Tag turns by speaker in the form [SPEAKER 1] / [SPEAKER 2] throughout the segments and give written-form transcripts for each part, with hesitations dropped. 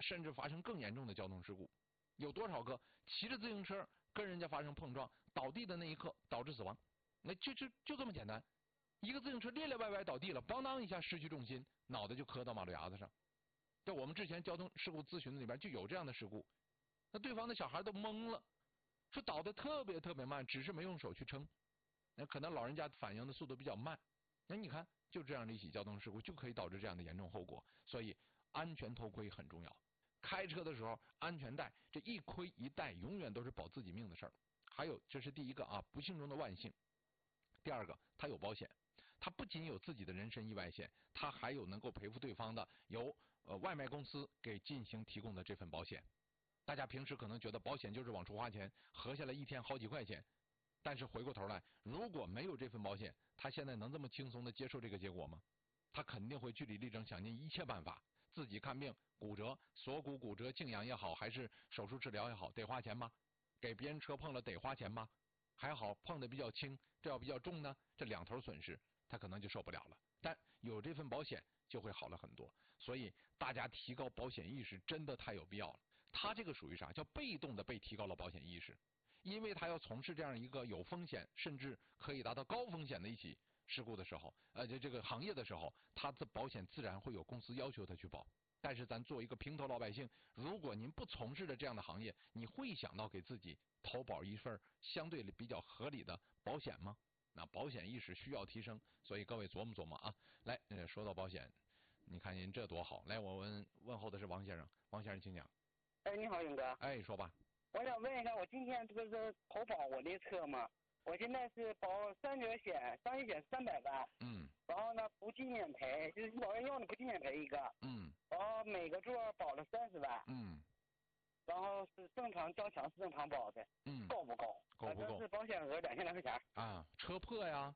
[SPEAKER 1] 甚至发生更严重的交通事故。有多少个骑着自行车跟人家发生碰撞，倒地的那一刻导致死亡？那就这么简单，一个自行车咧咧歪歪倒地了，邦当一下失去重心，脑袋就磕到马路牙子上。在我们之前交通事故咨询里边就有这样的事故，那对方的小孩都懵了，说倒得特别慢，只是没用手去撑，那可能老人家反应的速度比较慢。那你看，就这样的一起交通事故就可以导致这样的严重后果。所以安全头盔很重要，开车的时候安全带这一盔一带永远都是保自己命的事儿。还有，这是第一个啊，不幸中的万幸。第二个，他有保险，他不仅有自己的人身意外险，他还有能够赔付对方的由外卖公司给进行提供的这份保险。大家平时可能觉得保险就是往出花钱，合下来一天好几块钱，但是回过头来，如果没有这份保险，他现在能这么轻松的接受这个结果吗？他肯定会据理力争，想尽一切办法，自己看病骨折、锁骨骨折、静养也好，还是手术治疗也好，得花钱吗？给别人车碰了得花钱吗？还好碰的比较轻，这要比较重呢，这两头损失他可能就受不了了。但有这份保险就会好了很多，所以大家提高保险意识真的太有必要了。他这个属于啥？叫被动的被提高了保险意识，因为他要从事这样一个有风险甚至可以达到高风险的一起事故的时候，这个行业的时候，他的保险自然会有公司要求他去保。但是咱做一个平头老百姓，如果您不从事的这样的行业，你会想到给自己投保一份相对比较合理的保险吗？那保险意识需要提升，所以各位琢磨琢磨啊。来，说到保险，你看您这多好。来，我问候的是王先生，王先生请讲。
[SPEAKER 2] 哎，你好，勇哥。
[SPEAKER 1] 哎，说吧。
[SPEAKER 2] 我想问一下，我今天这个是投保我的车嘛？我现在是保3者险，商业险300万。然后呢，不进免赔，就是保人要的不进免赔一个。然后每个座保了30万。然后是正常交强是正常保的。够不够？
[SPEAKER 1] 够不够？
[SPEAKER 2] 是保险额2000来块钱。
[SPEAKER 1] 啊，车破呀。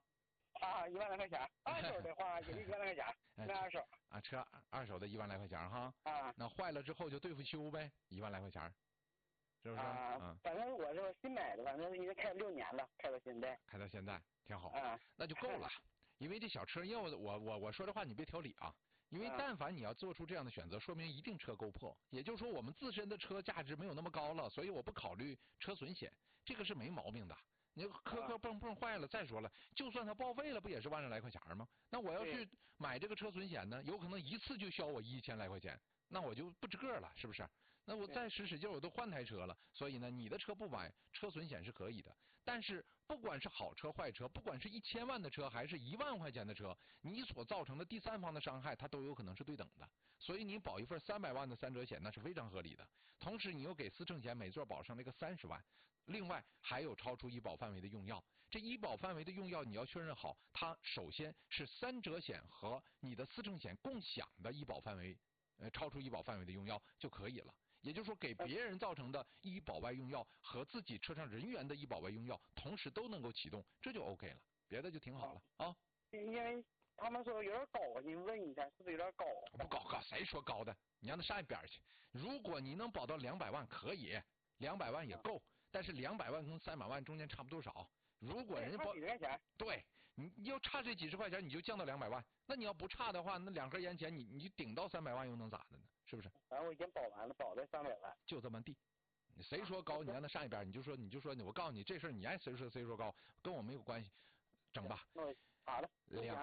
[SPEAKER 2] 1万来块钱。二手的话也就1万来块钱。那二手。
[SPEAKER 1] 啊，车二手的1万来块钱哈。那坏了之后就对付修呗，1万来块钱，是不是？
[SPEAKER 2] 反正我是新买的，反正已经开了6年了，开到现在。
[SPEAKER 1] 开到现在挺好。那就够了。因为这小车，因为我说这话你别挑理啊。因为但凡你要做出这样的选择，说明一定车够破。也就是说，我们自身的车价值没有那么高了，所以我不考虑车损险，这个是没毛病的。你磕碰坏了，再说了，就算它报废了，不也是1万来块钱吗？那我要去买这个车损险呢，有可能一次就销我1000来块钱。那我就不值个了，是不是？那我再使劲，我都换台车了。所以呢，你的车不买车损险是可以的，但是不管是好车坏车，不管是1000万的车还是1万块钱的车，你所造成的第三方的伤害，它都有可能是对等的。所以你保一份300万的3者险，那是非常合理的。同时，你又给4乘险每座保上那个30万，另外还有超出医保范围的用药。这医保范围的用药你要确认好，它首先是3者险和你的4乘险共享的医保范围。超出医保范围的用药就可以了，也就是说给别人造成的医保外用药和自己车上人员的医保外用药同时都能够启动，这就 OK 了，别的就挺好了啊。
[SPEAKER 2] 因为他们说有点高，你问一下是不是有点高？
[SPEAKER 1] 不高，谁说高的？你让他上一边去。如果你能保到200万可以，200万也够，但是200万跟300万中间差不多少。如果人家保，对，你要差这几十块钱，你就降到200万。那你要不差的话，那2盒烟钱你顶到300万又能咋的呢？是不是？
[SPEAKER 2] 反正我已经保完了，保了300万，
[SPEAKER 1] 就这么地。谁说高，你让他上一边，你就说，我告诉你这事儿，你爱谁说高，跟我没有关系，整吧。
[SPEAKER 2] 好的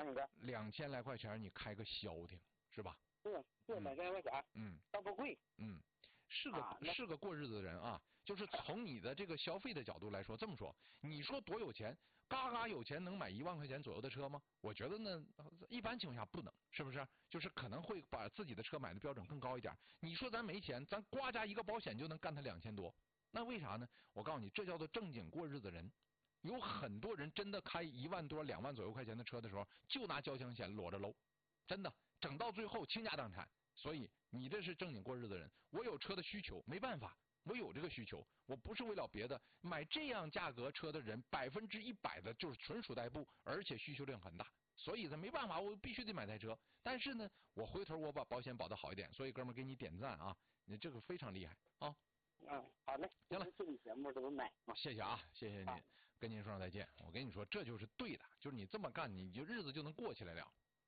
[SPEAKER 1] ，2000来块钱你开个消停是吧？
[SPEAKER 2] 对，2000来块钱，倒不贵。
[SPEAKER 1] 是个过日子的人啊，就是从你的这个消费的角度来说，这么说，你说多有钱，嘎有钱能买1万块钱左右的车吗？我觉得呢，一般情况下不能，是不是？就是可能会把自己的车买的标准更高一点。你说咱没钱，咱呱加一个保险就能干他2000多，那为啥呢？我告诉你，这叫做正经过日子人。有很多人真的开1万多、2万左右块钱的车的时候，就拿交强险裸着搂，真的整到最后倾家荡产。所以你这是正经过日子的人。我有车的需求，没办法，我有这个需求，我不是为了别的。买这样价格车的人100%的就是纯属代步，而且需求量很大，所以呢没办法，我必须得买台车。但是呢，我回头我把保险保得好一点，所以哥们儿给你点赞啊，你这个非常厉害啊。
[SPEAKER 2] 好嘞，
[SPEAKER 1] 行了，
[SPEAKER 2] 这期节目都买。
[SPEAKER 1] 谢谢啊，谢谢您，跟您说声再见。我跟你说，这就是对的，就是你这么干，你就日子就能过起来了。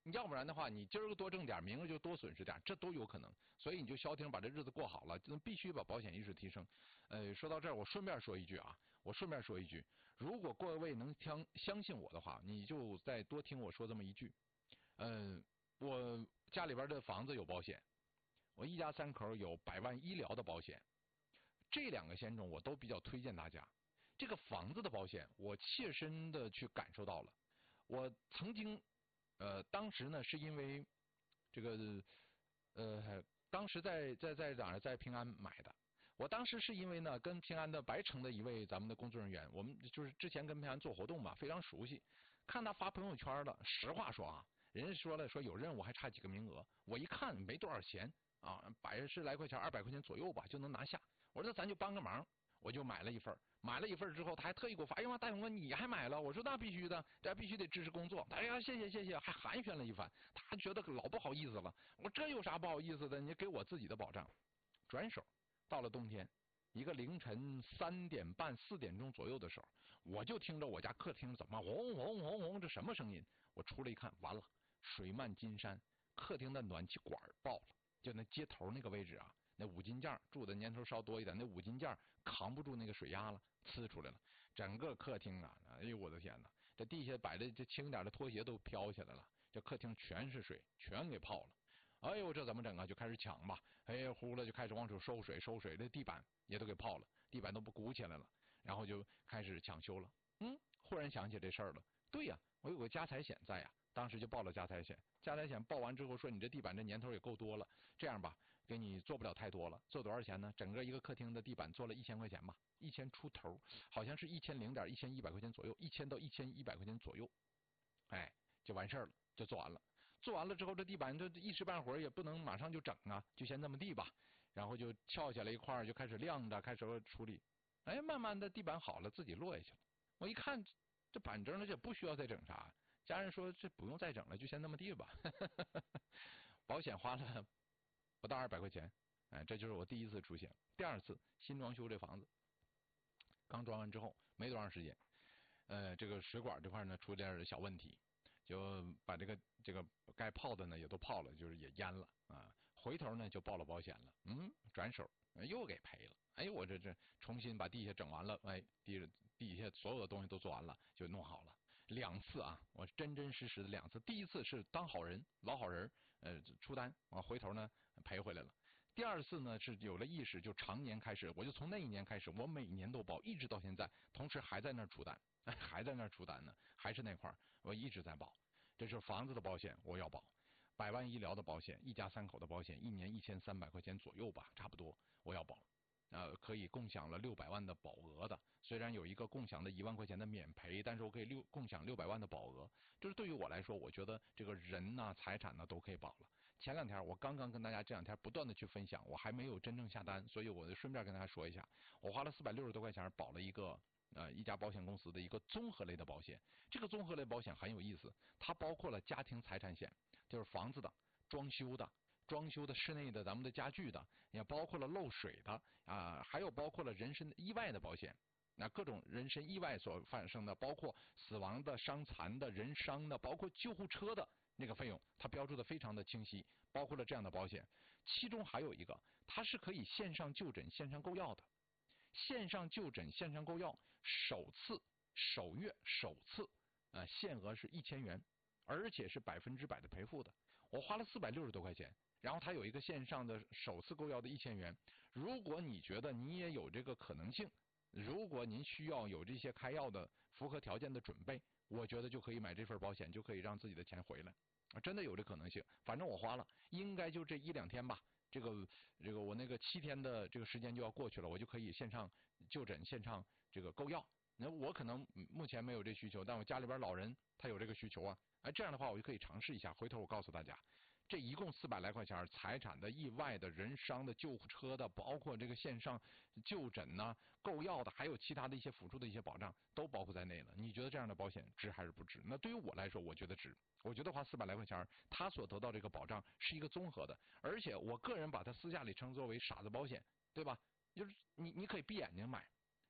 [SPEAKER 1] 要不然的话，你今儿个多挣点，明儿就多损失点，这都有可能。所以你就消停把这日子过好了，必须把保险意识提升。说到这儿，我顺便说一句啊，如果各位能相信我的话，你就再多听我说这么一句。我家里边的房子有保险，我一家3口有100万医疗的保险，这2个险种我都比较推荐大家。这个房子的保险，我切身的去感受到了。我曾经，当时呢是因为这个，当时在哪儿，在平安买的。我当时是因为呢，跟平安的白城的一位咱们的工作人员，我们就是之前跟平安做活动嘛，非常熟悉。看他发朋友圈了，实话说啊，人家说了说有任务还差几个名额，我一看没多少钱啊，110来块钱，200块钱左右吧就能拿下。我说那咱就帮个忙，我就买了一份。买了一份之后，他还特意给我发，哎呀妈，大勇哥你还买了？我说那必须的，这必须得支持工作。哎呀，谢谢，还寒暄了一番，他觉得老不好意思了。我这有啥不好意思的？你给我自己的保障。转手到了冬天，一个凌晨3点半4点钟左右的时候，我就听着我家客厅怎么嗡嗡嗡嗡，这什么声音？我出来一看，完了，水漫金山，客厅的暖气管爆了，就那接头那个位置啊。那5斤件住的年头稍多一点，那5斤件扛不住那个水压了，呲出来了。整个客厅啊，哎呦我的天哪！这地下摆的这轻点的拖鞋都飘起来了，这客厅全是水，全给泡了。哎呦，这怎么整啊？就开始抢吧，哎呼了就开始往出收水，这地板也都给泡了，地板都不鼓起来了，然后就开始抢修了。忽然想起这事儿了，对呀，我有个家财险在呀，当时就报了家财险。家财险报完之后说，你这地板这年头也够多了，这样吧，给你做不了太多了，做多少钱呢？整个一个客厅的地板做了1000块钱吧，1000出头，好像是1000点1100块钱左右，1000到1100块钱左右，哎，就完事儿了，就做完了。做完了之后，这地板这一时半会儿也不能马上就整啊，就先这么地吧。然后就撬下来一块，就开始晾着，开始处理。哎，慢慢的地板好了，自己落下去了。我一看这板正了，这不需要再整啥。家人说这不用再整了，就先那么地吧。保险花了不到200块钱，哎，这就是我第一次出险。第二次新装修这房子，刚装完之后没多长时间，这个水管这块呢出点小问题，就把这个该泡的呢也都泡了，就是也淹了啊。回头呢就报了保险了，转手又给赔了。哎，我这重新把地下整完了，哎，地下所有的东西都做完了，就弄好了。2次啊，我真实的2次。第一次是当好人，老好人，出单，回头呢赔回来了。第二次呢是有了意识，就常年开始，我就从那一年开始，我每年都保，一直到现在，同时还在那儿出单，还在那儿出单呢，还是那块儿，我一直在保。这是房子的保险，我要保；100万医疗的保险，一家3口的保险，1年1300块钱左右吧，差不多，我要保。可以共享了600万的保额的，虽然有一个共享的1万块钱的免赔，但是我可以共享600万的保额。就是对于我来说，我觉得这个人呐、财产呢都可以保了。前2天我刚刚跟大家这2天不断的去分享，我还没有真正下单，所以我就顺便跟大家说一下，我花了460多块钱保了一家保险公司的一个综合类的保险。这个综合类保险很有意思，它包括了家庭财产险，就是房子的、装修的室内的咱们的家具的，也包括了漏水的啊，还有包括了人身意外的保险。那各种人身意外所发生的，包括死亡的、伤残的、人伤的，包括救护车的那个费用，它标注的非常的清晰，包括了这样的保险。其中还有一个，它是可以线上就诊、线上购药的。线上就诊、线上购药，首月首次，限额是1000元，而且是100%的赔付的。我花了460多块钱。然后它有一个线上的首次购药的1000元，如果你觉得你也有这个可能性，如果您需要有这些开药的符合条件的准备，我觉得就可以买这份保险，就可以让自己的钱回来，真的有这可能性。反正我花了，应该就这1-2天吧，这个我那个7天的这个时间就要过去了，我就可以线上就诊、线上这个购药。那我可能目前没有这需求，但我家里边老人他有这个需求啊，这样的话我就可以尝试一下。回头我告诉大家。这一共400来块钱，财产的、意外的、人伤的、救护车的，包括这个线上就诊呐、购药的，还有其他的一些辅助的一些保障，都包括在内了。你觉得这样的保险值还是不值？那对于我来说，我觉得值。我觉得花400来块钱，他所得到这个保障是一个综合的，而且我个人把它私下里称作为傻子保险，对吧？就是你可以闭眼睛买，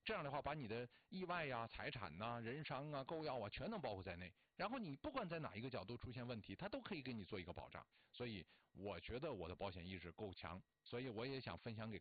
[SPEAKER 1] 这样的话，把你的意外呀、财产呐、人伤啊、购药啊，全能包括在内。然后你不管在哪一个角度出现问题，它都可以给你做一个保障。所以我觉得我的保险意识够强，所以我也想分享给